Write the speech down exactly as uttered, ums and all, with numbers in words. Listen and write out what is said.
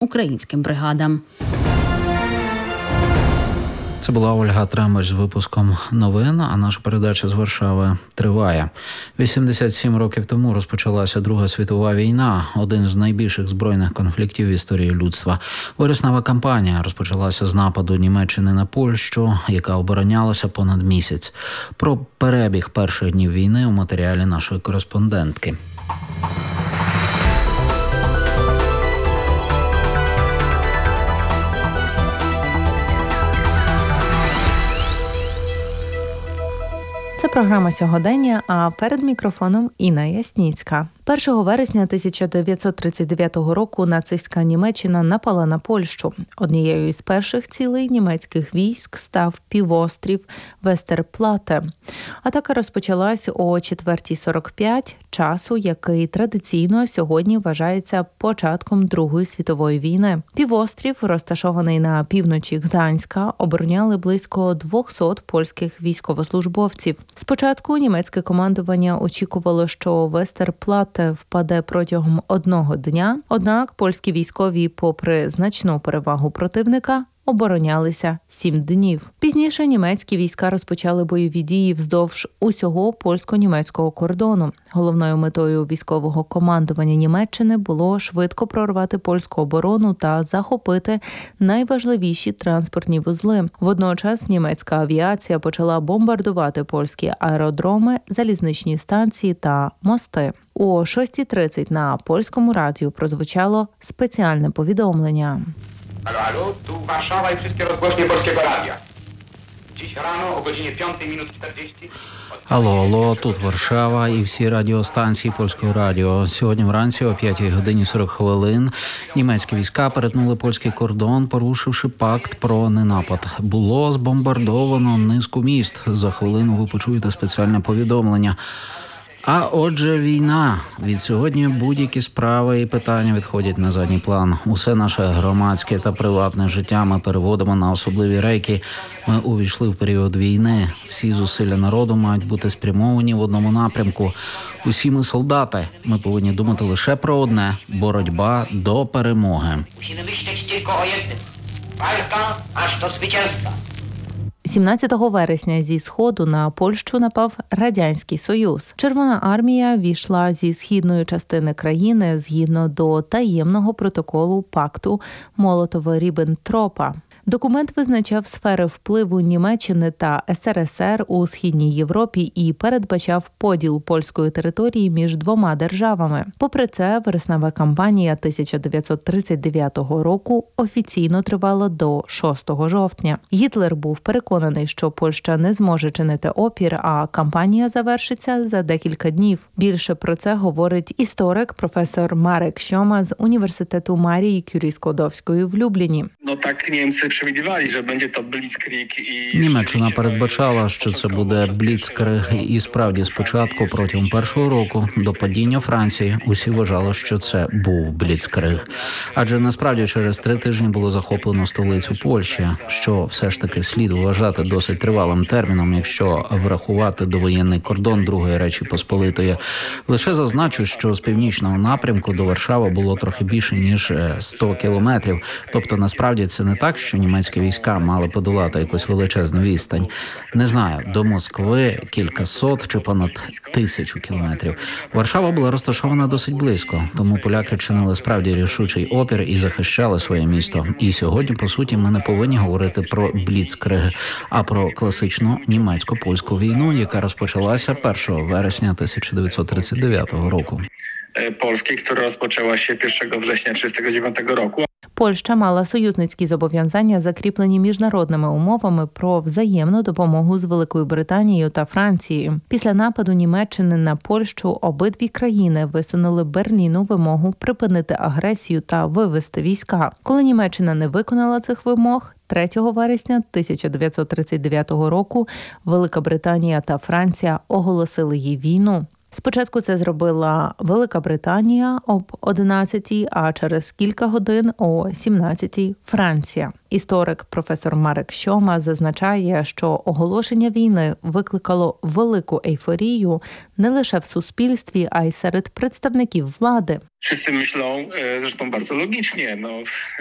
українським бригадам. Це була Ольга Трембач з випуском новин, а наша передача з Варшави триває. вісімдесят сім років тому розпочалася Друга світова війна, один з найбільших збройних конфліктів в історії людства. Вереснева кампанія розпочалася з нападу Німеччини на Польщу, яка оборонялася понад місяць. Про перебіг перших днів війни у матеріалі нашої кореспондентки. Це програма «Сьогодення», а перед мікрофоном Інна Ясніцька. першого вересня тисяча дев'ятсот тридцять дев'ятого року нацистська Німеччина напала на Польщу. Однією із перших цілей німецьких військ став півострів Вестерплате. Атака розпочалась о четвертій сорок п'ять часу, який традиційно сьогодні вважається початком Другої світової війни. Півострів, розташований на півночі Гданська, обороняли близько двісті польських військовослужбовців. Спочатку німецьке командування очікувало, що Вестерплате впаде протягом одного дня, однак польські військові, попри значну перевагу противника, оборонялися сім днів. Пізніше німецькі війська розпочали бойові дії вздовж усього польсько-німецького кордону. Головною метою військового командування Німеччини було швидко прорвати польську оборону та захопити найважливіші транспортні вузли. Водночас німецька авіація почала бомбардувати польські аеродроми, залізничні станції та мости. О шостій тридцять на польському радіо прозвучало спеціальне повідомлення. Halo, halo, tu Warszawa i wszystkie rozgłośnie Polskiego Radia. Dziś rano o godzinie piątej minut czterdzieści. Алло, алло, тут Варшава і всі радіостанції Польського радіо. Сьогодні вранці о п'ятій годині сорок хвилин німецькі війська перетнули польський кордон, порушивши пакт про ненапад. Було збомбардовано низку міст. За хвилину ви почуєте спеціальне повідомлення. А отже, війна. Від сьогодні будь-які справи і питання відходять на задній план. Усе наше громадське та приватне життя ми переводимо на особливі рейки. Ми увійшли в період війни. Всі зусилля народу мають бути спрямовані в одному напрямку. Усі ми солдати. Ми повинні думати лише про одне – боротьба до перемоги. Musimy myśleć tylko o jednym. Walka aż do zwycięstwa. сімнадцятого вересня зі Сходу на Польщу напав Радянський Союз. Червона армія війшла зі східної частини країни згідно до таємного протоколу пакту Молотова-Ріббентропа. Документ визначав сфери впливу Німеччини та ес ер ес ер у Східній Європі і передбачав поділ польської території між двома державами. Попри це, вереснева кампанія тисяча дев'ятсот тридцять дев'ятого року офіційно тривала до шостого жовтня. Гітлер був переконаний, що Польща не зможе чинити опір, а кампанія завершиться за декілька днів. Більше про це говорить історик професор Марек Сьома з університету Марії Кюрі-Складовської в Любліні. Ну так німці przewidywali, że będzie to blitzkrieg і Німеччина передбачала, що це буде бліцкриг, і справді спочатку протягом першого року до падіння Франції усі вважали, що це був бліцкриг. Адже насправді через три тижні було захоплено столицю Польщі, що все ж таки слід вважати досить тривалим терміном, якщо врахувати довоєнний кордон Другої Речі Посполитої. Лише зазначу, що з північного напрямку до Варшави було трохи більше, ніж сто кілометрів. Тобто, насправді, це не так, що німецькі війська мали подолати якусь величезну відстань. Не знаю, до Москви кілька сот чи понад тисячу кілометрів. Варшава була розташована досить близько, тому поляки чинили справді рішучий опір і захищали своє місто. І сьогодні, по суті, ми не повинні говорити про бліцкриг, а про класичну німецько-польську війну, яка розпочалася першого вересня тисяча дев'ятсот тридцять дев'ятого року. Polskiej, która rozpoczęła się pierwszego września trzydziestego dziewiątego roku. Польща мала союзницькі зобов'язання, закріплені міжнародними умовами про взаємну допомогу з Великою Британією та Францією. Після нападу Німеччини на Польщу обидві країни висунули Берліну вимогу припинити агресію та вивести війська. Коли Німеччина не виконала цих вимог, третього вересня тисяча дев'ятсот тридцять дев'ятого року Велика Британія та Франція оголосили їй війну. Спочатку це зробила Велика Британія об одинадцятій, а через кілька годин о сімнадцятій – Франція. Історик професор Марек Сьома зазначає, що оголошення війни викликало велику ейфорію не лише в суспільстві, а й серед представників влади. Wszyscy myślą, e, zresztą bardzo logicznie, no,